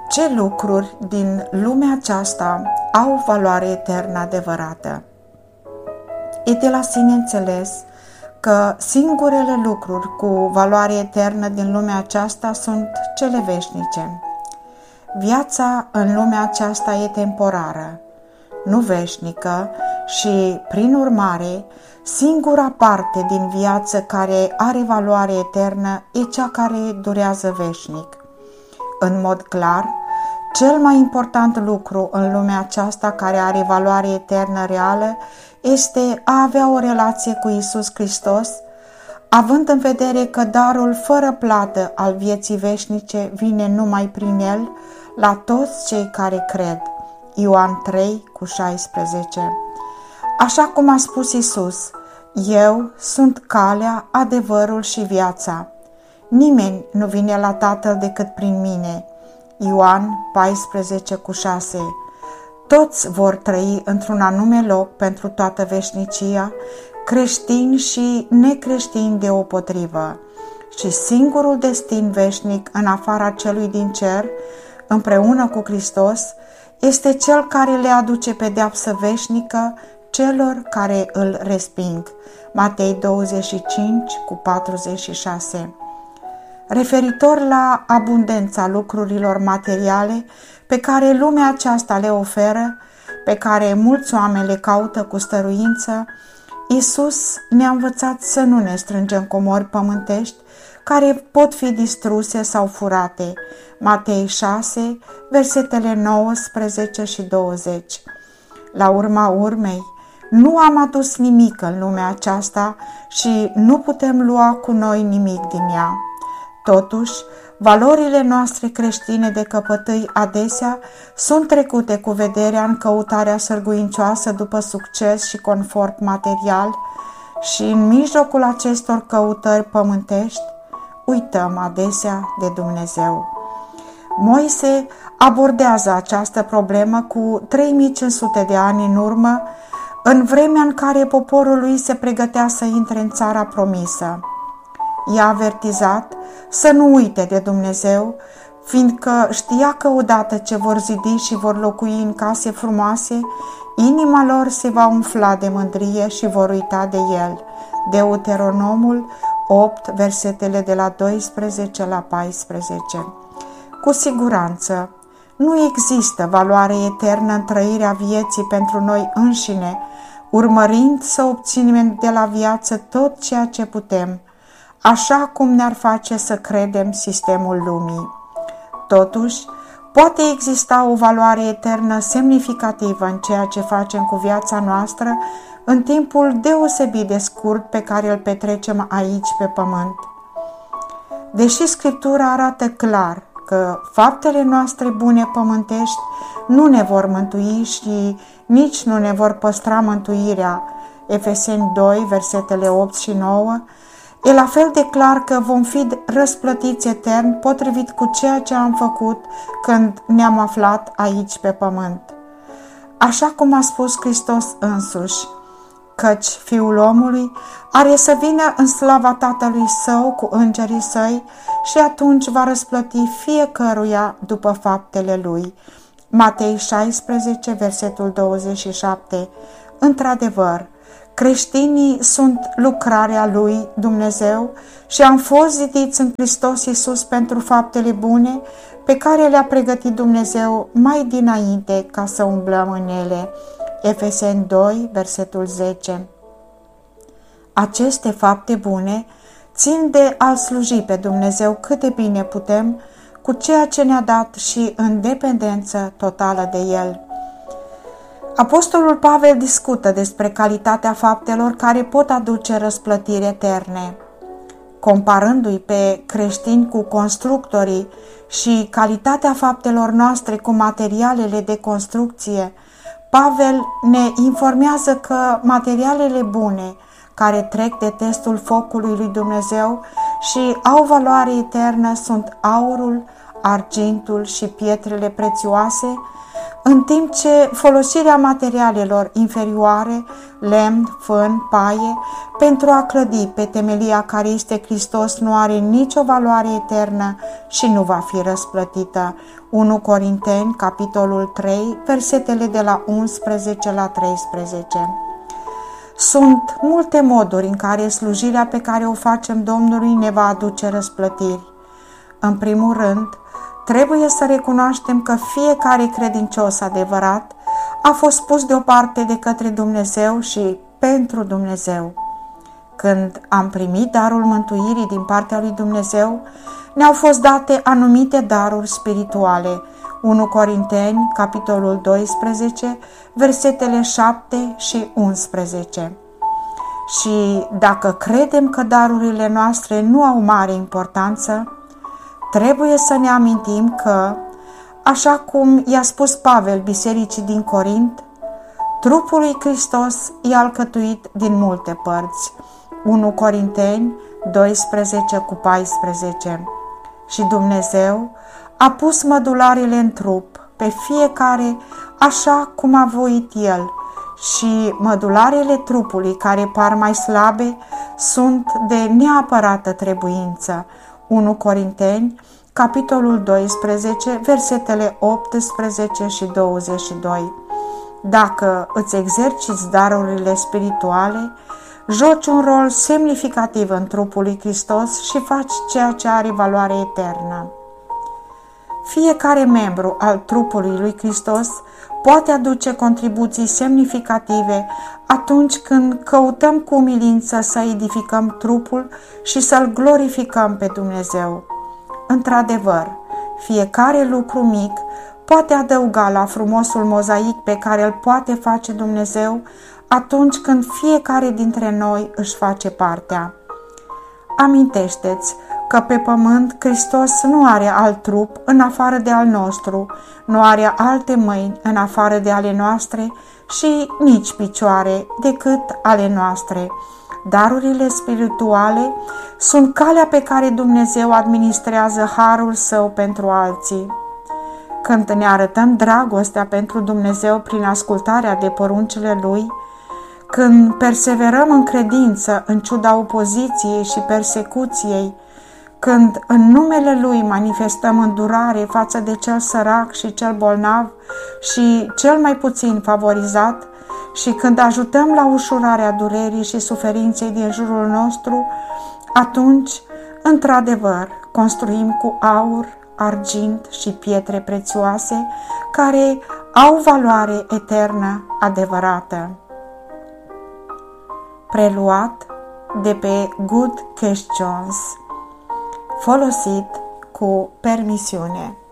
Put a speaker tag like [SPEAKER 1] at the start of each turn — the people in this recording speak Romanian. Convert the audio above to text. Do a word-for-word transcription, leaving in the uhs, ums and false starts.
[SPEAKER 1] Ce lucruri din lumea aceasta au valoare eternă adevărată? E de la sine înțeles că singurele lucruri cu valoare eternă din lumea aceasta sunt cele veșnice. Viața în lumea aceasta e temporară, nu veșnică și, prin urmare, singura parte din viață care are valoare eternă e cea care durează veșnic. În mod clar, cel mai important lucru în lumea aceasta care are valoare eternă reală este a avea o relație cu Iisus Hristos, având în vedere că darul fără plată al vieții veșnice vine numai prin El la toți cei care cred. Ioan trei cu șaisprezece. Așa cum a spus Iisus, eu sunt calea, adevărul și viața. Nimeni nu vine la Tatăl decât prin mine. Ioan paisprezece cu șase. Toți vor trăi într-un anume loc pentru toată veșnicia, creștini și necreștini deopotrivă. Și singurul destin veșnic în afara celui din cer, împreună cu Hristos, este cel care le aduce pedeapsă veșnică celor care îl resping. Matei douăzeci și cinci cu patruzeci și șase. Referitor la abundența lucrurilor materiale pe care lumea aceasta le oferă, pe care mulți oameni le caută cu stăruință, Iisus ne-a învățat să nu ne strângem comori pământești care pot fi distruse sau furate. Matei șase, versetele nouăsprezece și douăzeci. La urma urmei, nu am adus nimic în lumea aceasta și nu putem lua cu noi nimic din ea. Totuși, valorile noastre creștine de căpătâi adesea sunt trecute cu vederea în căutarea sârguincioasă după succes și confort material și în mijlocul acestor căutări pământești uităm adesea de Dumnezeu. Moise abordează această problemă cu trei mii cinci sute de ani în urmă, în vremea în care poporul lui se pregătea să intre în țara promisă. I-a avertizat să nu uite de Dumnezeu, fiindcă știa că odată ce vor zidi și vor locui în case frumoase, inima lor se va umfla de mândrie și vor uita de El. Deuteronomul opt, versetele de la doisprezece la paisprezece. Cu siguranță, nu există valoare eternă în trăirea vieții pentru noi înșine, urmărind să obținem de la viață tot ceea ce putem, așa cum ne-ar face să credem sistemul lumii. Totuși, poate exista o valoare eternă semnificativă în ceea ce facem cu viața noastră în timpul deosebit de scurt pe care îl petrecem aici pe pământ. Deși Scriptura arată clar că faptele noastre bune pământești nu ne vor mântui și nici nu ne vor păstra mântuirea, Efeseni doi, versetele opt și nouă, e la fel de clar că vom fi răsplătiți etern potrivit cu ceea ce am făcut când ne-am aflat aici pe pământ. Așa cum a spus Hristos însuși, căci Fiul omului are să vină în slava Tatălui Său cu îngerii Săi și atunci va răsplăti fiecăruia după faptele Lui. Matei șaisprezece, versetul douăzeci și șapte. Într-adevăr, creștinii sunt lucrarea lui Dumnezeu și am fost zidiți în Hristos Iisus pentru faptele bune pe care le-a pregătit Dumnezeu mai dinainte ca să umblăm în ele. Efeseni doi, versetul zece. Aceste fapte bune țin de a sluji pe Dumnezeu cât de bine putem cu ceea ce ne-a dat și în dependență totală de El. Apostolul Pavel discută despre calitatea faptelor care pot aduce răsplătiri eterne. Comparându-i pe creștini cu constructorii și calitatea faptelor noastre cu materialele de construcție, Pavel ne informează că materialele bune care trec de testul focului lui Dumnezeu și au valoare eternă sunt aurul, argintul și pietrele prețioase, în timp ce folosirea materialelor inferioare, lemn, fân, paie, pentru a clădi pe temelia care este Hristos nu are nicio valoare eternă și nu va fi răsplătită. unu Corinteni, capitolul trei, versetele de la unsprezece la treisprezece. Sunt multe moduri în care slujirea pe care o facem Domnului ne va aduce răsplătiri. În primul rând, trebuie să recunoaștem că fiecare credincios adevărat a fost pus deoparte de către Dumnezeu și pentru Dumnezeu. Când am primit darul mântuirii din partea lui Dumnezeu, ne-au fost date anumite daruri spirituale. unu Corinteni, capitolul doisprezece, versetele șapte și unsprezece. Și dacă credem că darurile noastre nu au mare importanță, trebuie să ne amintim că, așa cum i-a spus Pavel bisericii din Corint, trupul lui Hristos e alcătuit din multe părți. unu Corinteni doisprezece cu paisprezece. Și Dumnezeu a pus mădularele în trup, pe fiecare așa cum a voit El, și mădularele trupului care par mai slabe sunt de neapărată trebuință. unu Corinteni, capitolul doisprezece, versetele optsprezece și douăzeci și doi. Dacă îți exerciți darurile spirituale, joci un rol semnificativ în trupul lui Hristos și faci ceea ce are valoare eternă. Fiecare membru al trupului lui Hristos poate aduce contribuții semnificative atunci când căutăm cu umilință să edificăm trupul și să-L glorificăm pe Dumnezeu. Într-adevăr, fiecare lucru mic poate adăuga la frumosul mozaic pe care îl poate face Dumnezeu atunci când fiecare dintre noi își face partea. Amintește-ți că pe pământ Hristos nu are alt trup în afară de al nostru, nu are alte mâini în afară de ale noastre și nici picioare decât ale noastre. Darurile spirituale sunt calea pe care Dumnezeu administrează harul Său pentru alții. Când ne arătăm dragostea pentru Dumnezeu prin ascultarea de poruncile Lui, când perseverăm în credință în ciuda opoziției și persecuției, când în numele Lui manifestăm îndurare față de cel sărac și cel bolnav și cel mai puțin favorizat, și când ajutăm la ușurarea durerii și suferinței din jurul nostru, atunci, într-adevăr, construim cu aur, argint și pietre prețioase care au valoare eternă adevărată. Preluat de pe Good Questions, folosit cu permisiune.